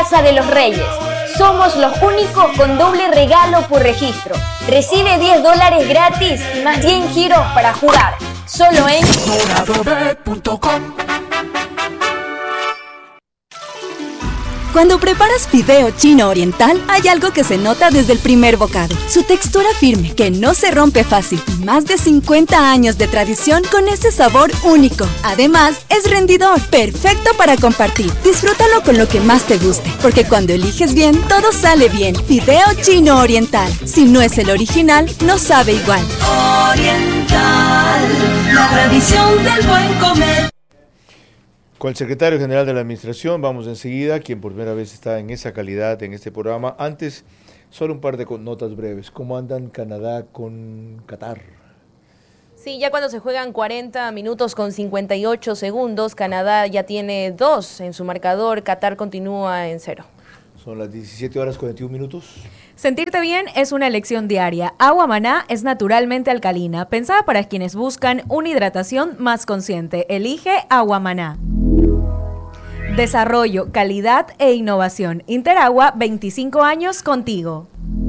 Casa de los Reyes. Somos los únicos con doble regalo por registro. Recibe $10 gratis y más 100 giros para jugar. Solo en doradobet.com. Cuando preparas fideo chino oriental, hay algo que se nota desde el primer bocado. Su textura firme, que no se rompe fácil, y más de 50 años de tradición con ese sabor único. Además, es rendidor, perfecto para compartir. Disfrútalo con lo que más te guste, porque cuando eliges bien, todo sale bien. Fideo chino oriental. Si no es el original, no sabe igual. Oriental, la tradición del buen comer. Con el secretario general de la Administración, vamos enseguida, quien por primera vez está en esa calidad en este programa. Antes, solo un par de notas breves. ¿Cómo andan Canadá con Qatar? Sí, ya cuando se juegan 40 minutos con 58 segundos, Canadá ya tiene 2 en su marcador, Qatar continúa en 0. Son las 17 horas 41 minutos. Sentirte bien es una elección diaria. Agua Maná es naturalmente alcalina, pensada para quienes buscan una hidratación más consciente. Elige Agua Maná. Desarrollo, calidad e innovación. Interagua, 25 años contigo.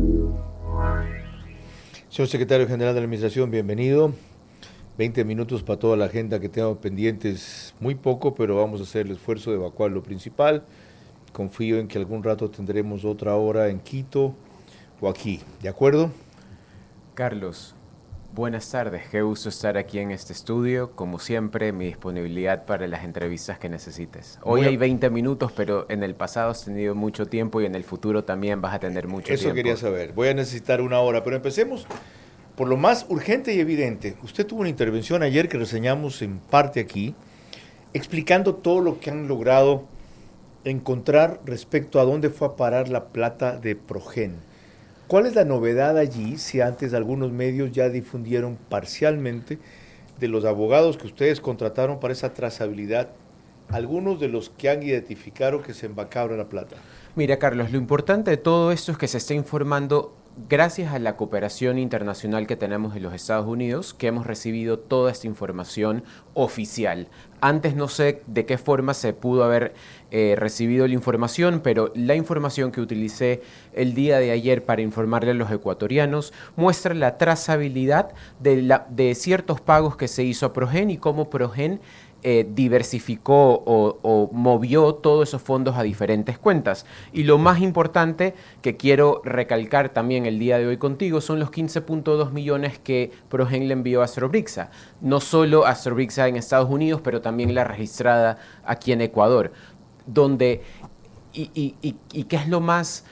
Señor secretario general de la Administración, bienvenido. 20 minutos para toda la agenda que tengo pendientes, muy poco, pero vamos a hacer el esfuerzo de evacuar lo principal. Confío en que algún rato tendremos otra hora en Quito o aquí, ¿de acuerdo? Carlos, buenas tardes, qué gusto estar aquí en este estudio. Como siempre, mi disponibilidad para las entrevistas que necesites. Hoy hay 20 minutos, pero en el pasado has tenido mucho tiempo y en el futuro también vas a tener mucho tiempo. Eso quería saber, voy a necesitar una hora, pero empecemos por lo más urgente y evidente. Usted tuvo una intervención ayer que reseñamos en parte aquí, explicando todo lo que han logrado encontrar respecto a dónde fue a parar la plata de Progen. ¿Cuál es la novedad allí, si antes algunos medios ya difundieron parcialmente de los abogados que ustedes contrataron para esa trazabilidad, algunos de los que han identificado que se embarcaron la plata? Mira, Carlos, lo importante de todo esto es que se está informando gracias a la cooperación internacional que tenemos en los Estados Unidos, que hemos recibido toda esta información oficial. Antes no sé de qué forma se pudo haber recibido la información, pero la información que utilicé el día de ayer para informarle a los ecuatorianos muestra la trazabilidad de ciertos pagos que se hizo a Progen y cómo Progen diversificó o movió todos esos fondos a diferentes cuentas. Y lo más importante que quiero recalcar también el día de hoy contigo son los 15.2 millones que Progen le envió a Astrobrixa. No solo a Astrobrixa en Estados Unidos, pero también la registrada aquí en Ecuador. Donde, y qué es lo más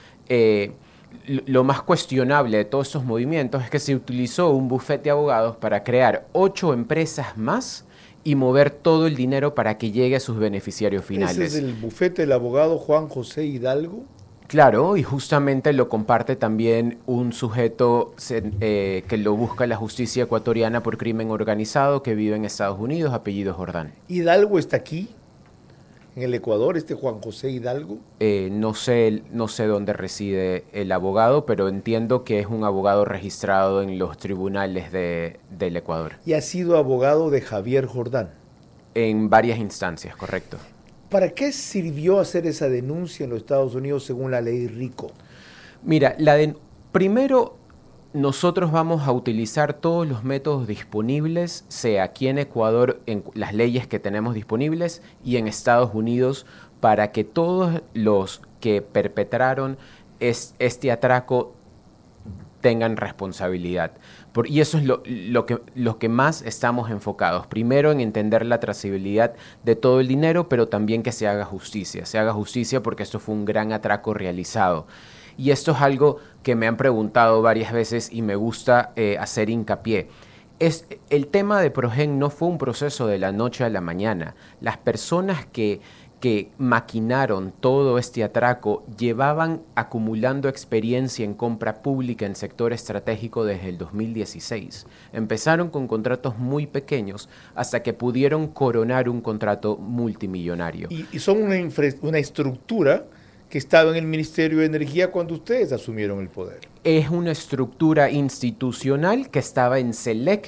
cuestionable de todos estos movimientos, es que se utilizó un bufete de abogados para crear 8 empresas más y mover todo el dinero para que llegue a sus beneficiarios finales. ¿Ese es el bufete del abogado Juan José Hidalgo? Claro, y justamente lo comparte también un sujeto que lo busca la justicia ecuatoriana por crimen organizado, que vive en Estados Unidos, apellido Jordán. ¿Hidalgo está aquí, en el Ecuador, este Juan José Hidalgo? No sé dónde reside el abogado, pero entiendo que es un abogado registrado en los tribunales del Ecuador. ¿Y ha sido abogado de Javier Jordán? En varias instancias, correcto. ¿Para qué sirvió hacer esa denuncia en los Estados Unidos según la ley RICO? Mira, primero nosotros vamos a utilizar todos los métodos disponibles, sea aquí en Ecuador, en las leyes que tenemos disponibles, y en Estados Unidos, para que todos los que perpetraron este atraco tengan responsabilidad. Y eso es lo que más estamos enfocados. Primero en entender la trazabilidad de todo el dinero, pero también que se haga justicia. Se haga justicia porque esto fue un gran atraco realizado. Y esto es algo que me han preguntado varias veces y me gusta hacer hincapié. El tema de Progen no fue un proceso de la noche a la mañana. Las personas que maquinaron todo este atraco llevaban acumulando experiencia en compra pública en sector estratégico desde el 2016. Empezaron con contratos muy pequeños hasta que pudieron coronar un contrato multimillonario. Y son una estructura que estaba en el Ministerio de Energía cuando ustedes asumieron el poder. Es una estructura institucional que estaba en SELEC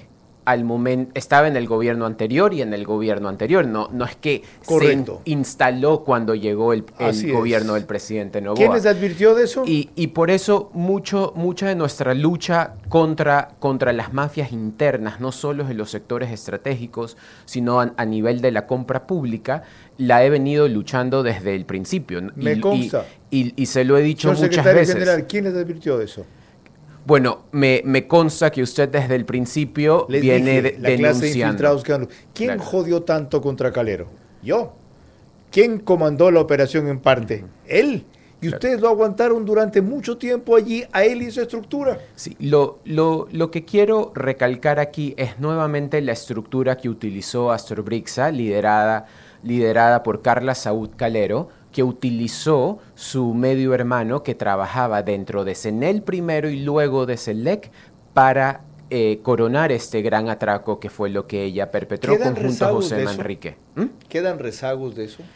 al momento, estaba en el gobierno anterior y en el gobierno anterior. No es que Correcto. se instaló cuando llegó el gobierno del presidente Noboa. ¿Quién les advirtió de eso? Y por eso mucha de nuestra lucha contra las mafias internas, no solo en los sectores estratégicos, sino a nivel de la compra pública, la he venido luchando desde el principio. Me consta. Y se lo he dicho Señor muchas secretario veces. general, ¿quién les advirtió de eso? Bueno, me consta que usted desde el principio Les viene dije, la clase de denunciando. infiltrados que han... ¿Quién Claro. jodió tanto contra Calero? Yo. ¿Quién comandó la operación en parte? Él. Y Claro. ustedes lo aguantaron durante mucho tiempo allí, a él y su estructura. Sí, lo que quiero recalcar aquí es nuevamente la estructura que utilizó Astrobrixa, liderada por Carla Saúd Calero, que utilizó su medio hermano que trabajaba dentro de CENEL primero y luego de CELEC para coronar este gran atraco que fue lo que ella perpetró ¿Quedan conjunto a rezagos José de eso? Manrique. ¿Quedan rezagos de eso?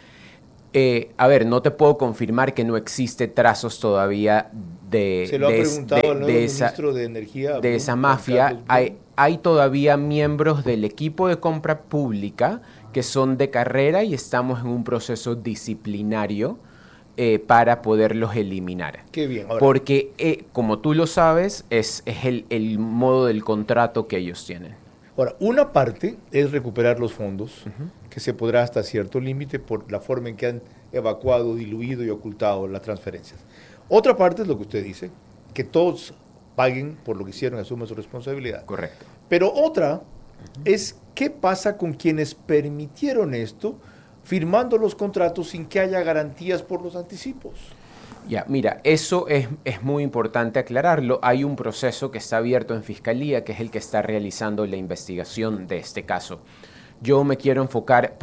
A ver, no te puedo confirmar que no existe trazos todavía Se lo ha preguntado al nuevo ministro de Energía. de esa Juan mafia. Carlos Blum. Hay todavía miembros del equipo de compra pública que son de carrera y estamos en un proceso disciplinario para poderlos eliminar. Qué bien. Ahora, Porque, como tú lo sabes, es el modo del contrato que ellos tienen. Ahora, una parte es recuperar los fondos, que se podrá hasta cierto límite por la forma en que han evacuado, diluido y ocultado las transferencias. Otra parte es lo que usted dice, que todos paguen por lo que hicieron, asuman su responsabilidad. Correcto. Pero otra es qué pasa con quienes permitieron esto, firmando los contratos sin que haya garantías por los anticipos. Ya, mira, eso es muy importante aclararlo. Hay un proceso que está abierto en Fiscalía, que es el que está realizando la investigación de este caso. Yo me quiero enfocar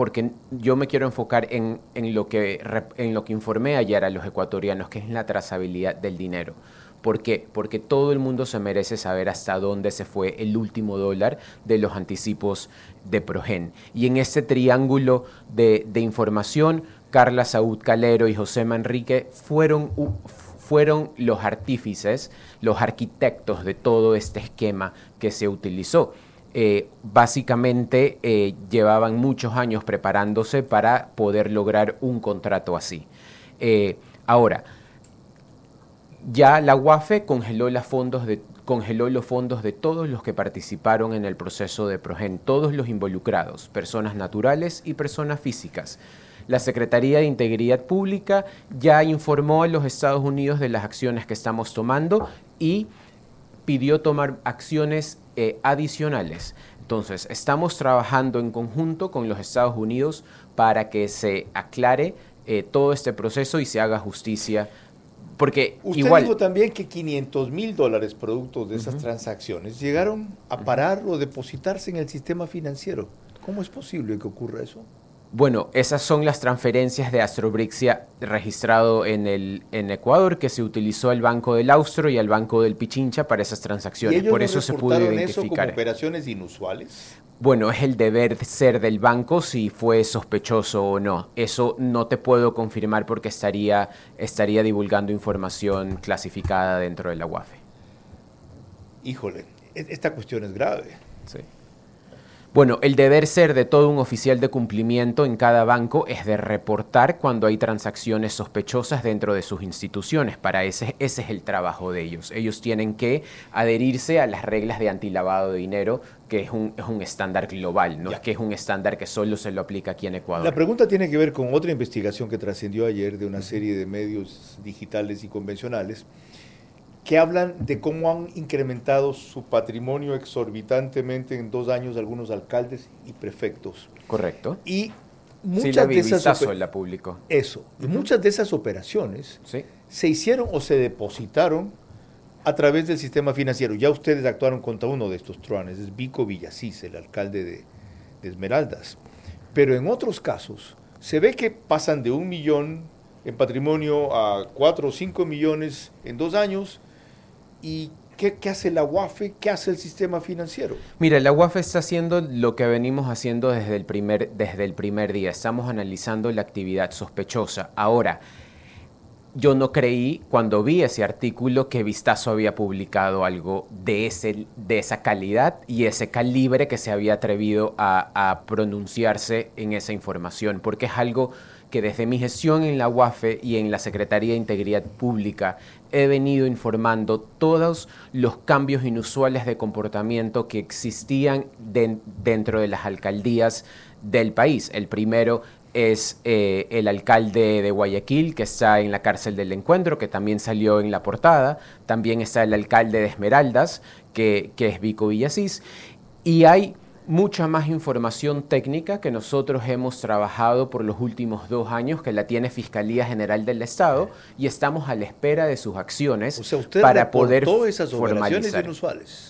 en lo que informé ayer a los ecuatorianos, que es la trazabilidad del dinero. ¿Por qué? Porque todo el mundo se merece saber hasta dónde se fue el último dólar de los anticipos de Progen. Y en este triángulo de información, Carla Saúd Calero y José Manrique fueron los artífices, los arquitectos de todo este esquema que se utilizó. Básicamente llevaban muchos años preparándose para poder lograr un contrato así. Ahora, ya la UAFE congeló los fondos de todos los que participaron en el proceso de Progen, todos los involucrados, personas naturales y personas físicas. La Secretaría de Integridad Pública ya informó a los Estados Unidos de las acciones que estamos tomando y pidió tomar acciones adicionales. Entonces, estamos trabajando en conjunto con los Estados Unidos para que se aclare todo este proceso y se haga justicia. Porque usted igual dijo también que $500,000 productos de esas transacciones llegaron a parar o depositarse en el sistema financiero. ¿Cómo es posible que ocurra eso? Bueno, esas son las transferencias de Astrobrixia registrado en Ecuador, que se utilizó el Banco del Austro y el Banco del Pichincha para esas transacciones. ¿Y ellos Por no eso se pudo reportaron identificar. eso como operaciones inusuales? Bueno, es el deber ser del banco si fue sospechoso o no. Eso no te puedo confirmar porque estaría divulgando información clasificada dentro de la UAFE. Híjole, esta cuestión es grave. Sí. Bueno, el deber ser de todo un oficial de cumplimiento en cada banco es de reportar cuando hay transacciones sospechosas dentro de sus instituciones. Para ese es el trabajo de ellos. Ellos tienen que adherirse a las reglas de antilavado de dinero, que es un estándar global, no es que es un estándar que solo se lo aplica aquí en Ecuador. La pregunta tiene que ver con otra investigación que trascendió ayer de una serie de medios digitales y convencionales que hablan de cómo han incrementado su patrimonio exorbitantemente en 2 años algunos alcaldes y prefectos. Correcto. Y Sí, muchas de esas la publicó. eso, y muchas de esas operaciones Sí. se hicieron o se depositaron a través del sistema financiero. Ya ustedes actuaron contra uno de estos truanes, es Vico Villasís, el alcalde de Esmeraldas. Pero en otros casos se ve que pasan de 1 millón en patrimonio a 4 o 5 millones en 2 años. ¿Y qué hace la UAFE? ¿Qué hace el sistema financiero? Mira, la UAFE está haciendo lo que venimos haciendo desde el primer día. Estamos analizando la actividad sospechosa. Ahora, yo no creí, cuando vi ese artículo, que Vistazo había publicado algo de esa calidad y ese calibre, que se había atrevido a pronunciarse en esa información, porque es algo que desde mi gestión en la UAFE y en la Secretaría de Integridad Pública he venido informando todos los cambios inusuales de comportamiento que existían dentro de las alcaldías del país. El primero es el alcalde de Guayaquil, que está en la cárcel del Encuentro, que también salió en la portada. También está el alcalde de Esmeraldas, que es Vico Villasís. Y hay mucha más información técnica que nosotros hemos trabajado por los últimos 2 años, que la tiene Fiscalía General del Estado, y estamos a la espera de sus acciones, o sea, usted para poder esas operaciones formalizar. Inusuales.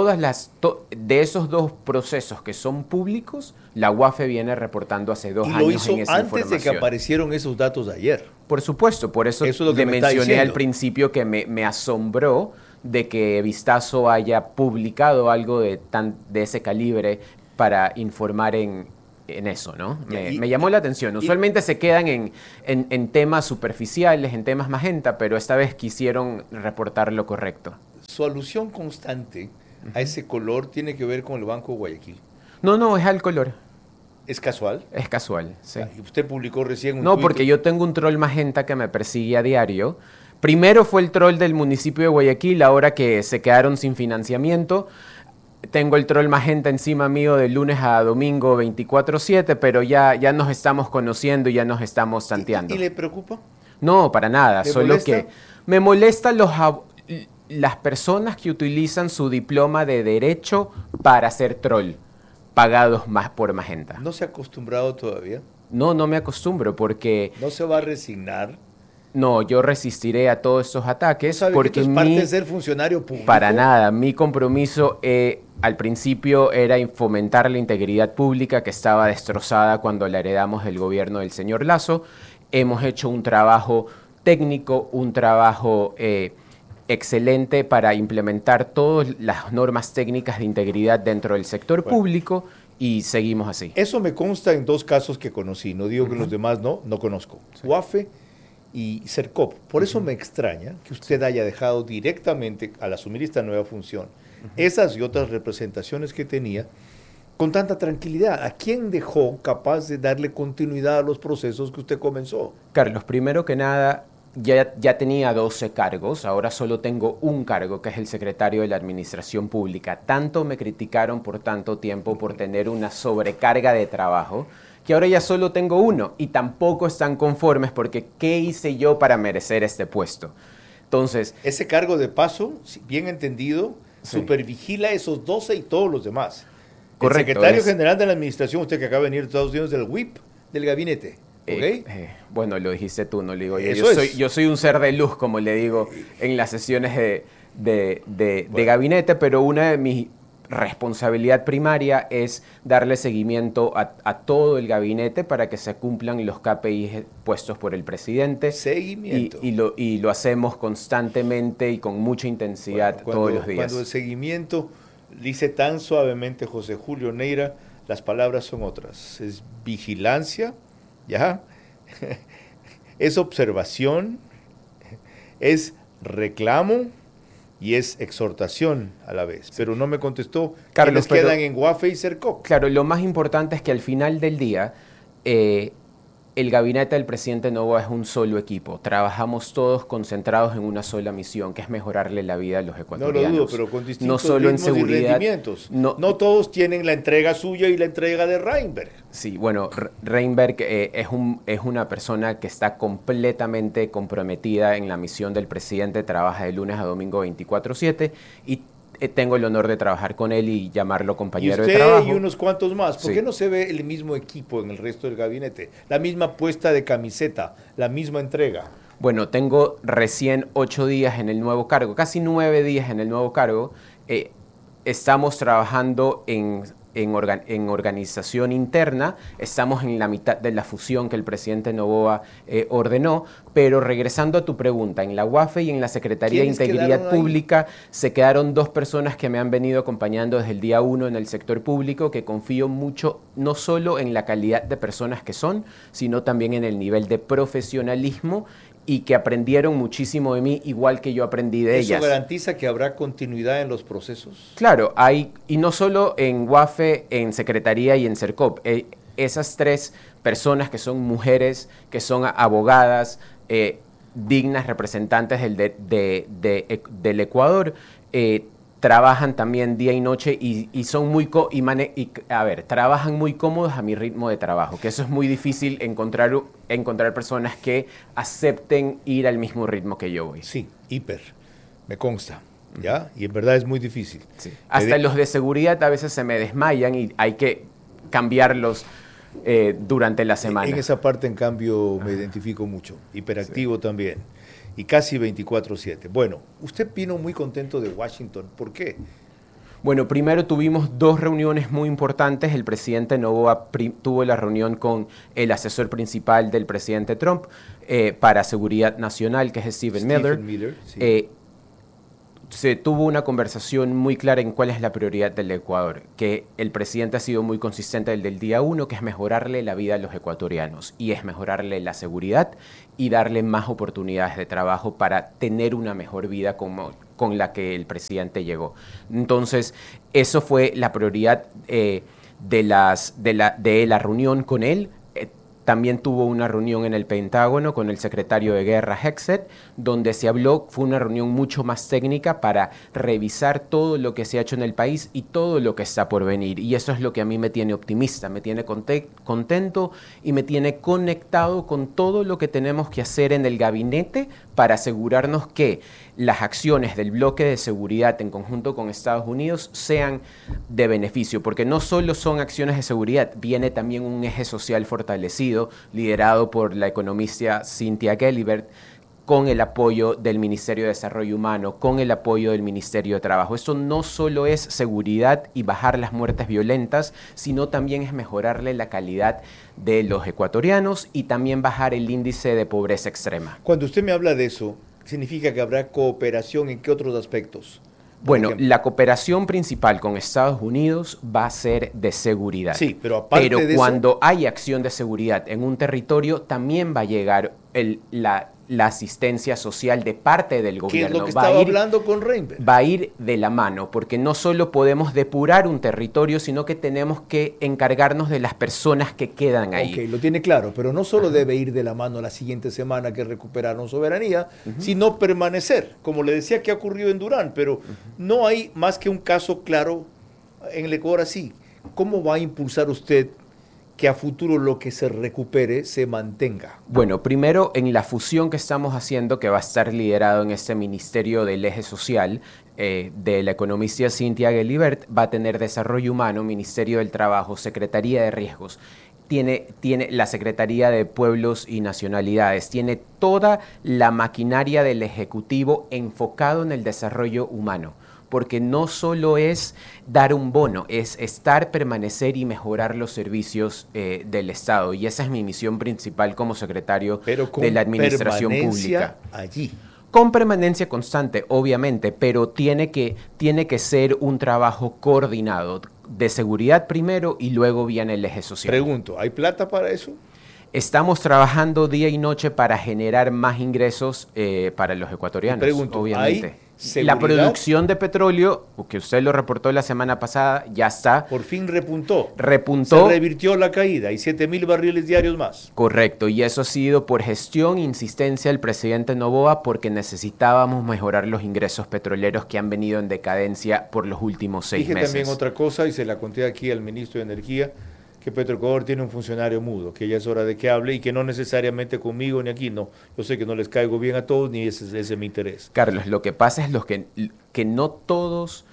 De esos 2 procesos que son públicos, la UAFE viene reportando hace 2 años en esa información. Y lo hizo antes de que aparecieron esos datos de ayer. Por supuesto, por eso le mencioné al principio que me asombró de que Vistazo haya publicado algo de ese calibre para informar en eso, ¿no? Me llamó la atención. Usualmente se quedan en temas superficiales, en temas magenta, pero esta vez quisieron reportar lo correcto. Su alusión constante a ese color tiene que ver con el Banco Guayaquil. No, es al color. ¿Es casual? Es casual, sí. ¿Y usted publicó recién un No, tuit? porque yo tengo un troll magenta que me persigue a diario. Primero fue el troll del municipio de Guayaquil, ahora que se quedaron sin financiamiento. Tengo el troll magenta encima mío de lunes a domingo 24/7, pero ya nos estamos conociendo y ya nos estamos tanteando. ¿Y le preocupa? No, para nada. Solo molesta? Que me molestan las personas que utilizan su diploma de derecho para hacer troll, pagados más por magenta. ¿No se ha acostumbrado todavía? No me acostumbro porque... ¿No se va a resignar? No, yo resistiré a todos estos ataques. ¿Sabe porque que esto es parte de ser funcionario público? Para nada. Mi compromiso al principio era fomentar la integridad pública, que estaba destrozada cuando la heredamos del gobierno del señor Lasso. Hemos hecho un trabajo técnico, un trabajo excelente para implementar todas las normas técnicas de integridad dentro del sector público, y seguimos así. Eso me consta en 2 casos que conocí. No digo que los demás no conozco. Sí. UAFE y CERCOP. Por eso me extraña que usted haya dejado directamente, al asumir esta nueva función, esas y otras representaciones que tenía con tanta tranquilidad. ¿A quién dejó capaz de darle continuidad a los procesos que usted comenzó? Carlos, primero que nada, ya tenía 12 cargos, ahora solo tengo un cargo, que es el secretario de la Administración Pública. Tanto me criticaron por tanto tiempo por tener una sobrecarga de trabajo, que ahora ya solo tengo uno, y tampoco están conformes porque ¿qué hice yo para merecer este puesto? Entonces... Ese cargo, de paso, bien entendido, supervigila esos 12 y todos los demás. Correcto. El secretario general de la Administración, usted que acaba de venir de Estados Unidos, del WIP, del gabinete. ¿Okay? Bueno, lo dijiste tú, no lo digo yo. Eso yo soy un ser de luz, como le digo en las sesiones de gabinete, pero una de mis responsabilidad primaria es darle seguimiento a todo el gabinete para que se cumplan los KPIs puestos por el presidente. Seguimiento. Y lo hacemos constantemente y con mucha intensidad todos los días. Cuando el seguimiento dice tan suavemente José Julio Neira, las palabras son otras. Es vigilancia, ¿ya? Es observación, es reclamo y es exhortación a la vez. Pero no me contestó. Carlos, ¿Quiénes quedan en UAFE y CERCOP? Claro, lo más importante es que al final del día el gabinete del presidente Noboa es un solo equipo. Trabajamos todos concentrados en una sola misión, que es mejorarle la vida a los ecuatorianos. No lo dudo, pero con distintos no solo en ritmos seguridad, y rendimientos. No todos tienen la entrega suya y la entrega de Reinberg. Sí, bueno, Reinberg es una persona que está completamente comprometida en la misión del presidente, trabaja de lunes a domingo 24/7 y tengo el honor de trabajar con él y llamarlo compañero de trabajo. Y unos cuantos más. ¿Por qué no se ve el mismo equipo en el resto del gabinete? La misma puesta de camiseta, la misma entrega. Bueno, tengo recién 8 días en el nuevo cargo, casi 9 días en el nuevo cargo. Estamos trabajando en organización interna, estamos en la mitad de la fusión que el presidente Noboa ordenó, pero regresando a tu pregunta, en la UAFE y en la Secretaría de Integridad Pública se quedaron 2 personas que me han venido acompañando desde el día 1 en el sector público, que confío mucho no solo en la calidad de personas que son, sino también en el nivel de profesionalismo y que aprendieron muchísimo de mí, igual que yo aprendí de ellas. ¿Eso garantiza que habrá continuidad en los procesos? Claro, y no solo en WAFE, en Secretaría y en CERCOP. Esas 3 personas que son mujeres, que son abogadas, dignas representantes del Ecuador, trabajan también día y noche y son trabajan muy cómodos a mi ritmo de trabajo, que eso es muy difícil encontrar personas que acepten ir al mismo ritmo que yo voy. Sí, me consta, ¿ya? Y en verdad es muy difícil. Sí. Hasta los de seguridad a veces se me desmayan y hay que cambiarlos durante la semana. En esa parte, en cambio, me identifico mucho. Hiperactivo también. Y casi 24/7. Bueno, usted vino muy contento de Washington. ¿Por qué? Bueno, primero tuvimos 2 reuniones muy importantes. El presidente Noboa tuvo la reunión con el asesor principal del presidente Trump para seguridad nacional, que es Stephen Miller. Sí. Se tuvo una conversación muy clara en cuál es la prioridad del Ecuador, que el presidente ha sido muy consistente desde el día 1, que es mejorarle la vida a los ecuatorianos, y es mejorarle la seguridad y darle más oportunidades de trabajo para tener una mejor vida con la que el presidente llegó. Entonces, eso fue la prioridad de la reunión con él. También tuvo una reunión en el Pentágono con el secretario de Guerra, Hexet, donde fue una reunión mucho más técnica para revisar todo lo que se ha hecho en el país y todo lo que está por venir. Y eso es lo que a mí me tiene optimista, me tiene contento y me tiene conectado con todo lo que tenemos que hacer en el gabinete para asegurarnos que las acciones del bloque de seguridad en conjunto con Estados Unidos sean de beneficio, porque no solo son acciones de seguridad, viene también un eje social fortalecido, liderado por la economista Cynthia Gelibert, con el apoyo del Ministerio de Desarrollo Humano, con el apoyo del Ministerio de Trabajo. Esto no solo es seguridad y bajar las muertes violentas, sino también es mejorarle la calidad de los ecuatorianos y también bajar el índice de pobreza extrema. Cuando usted me habla de eso, ¿significa que habrá cooperación en qué otros aspectos? Bueno, la cooperación principal con Estados Unidos va a ser de seguridad. Sí, pero aparte de eso, cuando hay acción de seguridad en un territorio, también va a llegar la asistencia social de parte del gobierno. ¿Qué es lo que estaba hablando con Reinberg? Va a ir de la mano, porque no solo podemos depurar un territorio, sino que tenemos que encargarnos de las personas que quedan ahí. Ok, lo tiene claro, pero no solo debe ir de la mano la siguiente semana que recuperaron soberanía, sino permanecer, como le decía que ha ocurrido en Durán, pero no hay más que un caso claro en el Ecuador así. ¿Cómo va a impulsar usted que a futuro lo que se recupere se mantenga? Bueno, primero en la fusión que estamos haciendo, que va a estar liderado en este Ministerio del Eje Social, de la economista Cynthia Gelibert, va a tener Desarrollo Humano, Ministerio del Trabajo, Secretaría de Riesgos, tiene la Secretaría de Pueblos y Nacionalidades, tiene toda la maquinaria del Ejecutivo enfocado en el desarrollo humano, porque no solo es dar un bono, es estar, permanecer y mejorar los servicios del Estado. Y esa es mi misión principal como secretario de la Administración Pública. Allí. Con permanencia constante, obviamente, pero tiene que ser un trabajo coordinado, de seguridad primero y luego viene el eje social. Pregunto, ¿hay plata para eso? Estamos trabajando día y noche para generar más ingresos para los ecuatorianos, pregunto, obviamente. ¿seguridad? La producción de petróleo, que usted lo reportó la semana pasada, ya está. Por fin repuntó. Repuntó. Se revirtió la caída y 7,000 barriles diarios más. Correcto, y eso ha sido por gestión e insistencia del presidente Noboa, porque necesitábamos mejorar los ingresos petroleros que han venido en decadencia por los últimos 6 meses. Dije también otra cosa y se la conté aquí al ministro de Energía, que Petroecuador tiene un funcionario mudo, que ya es hora de que hable y que no necesariamente conmigo ni aquí, no. Yo sé que no les caigo bien a todos ni ese es mi interés. Carlos, lo que pasa es que no todos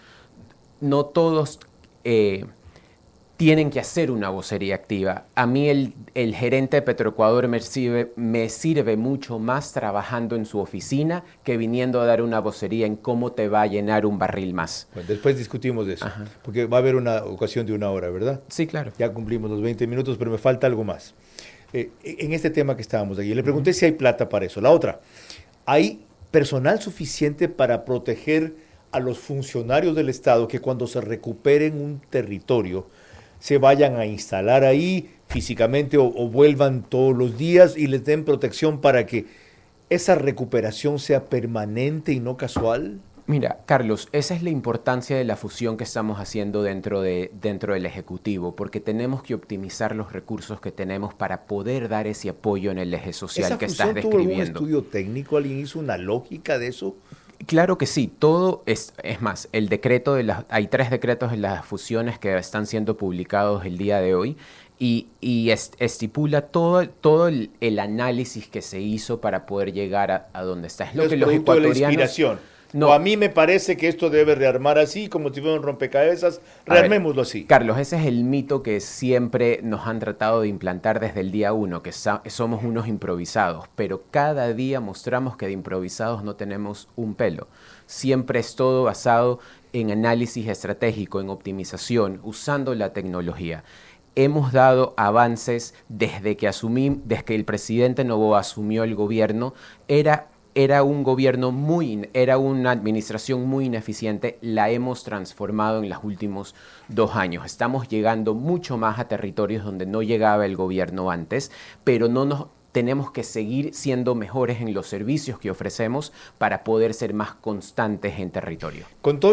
tienen que hacer una vocería activa. A mí el gerente de Petroecuador me sirve mucho más trabajando en su oficina que viniendo a dar una vocería en cómo te va a llenar un barril más. Bueno, después discutimos de eso, porque va a haber una ocasión de 1 hora, ¿verdad? Sí, claro. Ya cumplimos los 20 minutos, pero me falta algo más. En este tema que estábamos aquí, le pregunté si hay plata para eso. La otra, ¿hay personal suficiente para proteger a los funcionarios del Estado que cuando se recuperen un territorio se vayan a instalar ahí físicamente o vuelvan todos los días y les den protección para que esa recuperación sea permanente y no casual? Mira, Carlos, esa es la importancia de la fusión que estamos haciendo dentro del Ejecutivo, porque tenemos que optimizar los recursos que tenemos para poder dar ese apoyo en el eje social que estás describiendo. ¿Tuvo algún estudio técnico? ¿Alguien hizo una lógica de eso? Claro que sí, todo es más, el decreto hay 3 decretos de las fusiones que están siendo publicados el día de hoy y estipula todo el análisis que se hizo para poder llegar a donde está. Es lo que los ecuatorianos... de la inspiración. No. O a mí me parece que esto debe rearmar así, como si fuera un rompecabezas, rearmémoslo así. Carlos, ese es el mito que siempre nos han tratado de implantar desde el día 1, que somos unos improvisados, pero cada día mostramos que de improvisados no tenemos un pelo. Siempre es todo basado en análisis estratégico, en optimización, usando la tecnología. Hemos dado avances desde que el presidente Noboa asumió el gobierno, era una administración muy ineficiente, la hemos transformado en los últimos 2 años. Estamos llegando mucho más a territorios donde no llegaba el gobierno antes, pero tenemos que seguir siendo mejores en los servicios que ofrecemos para poder ser más constantes en territorio. Con todo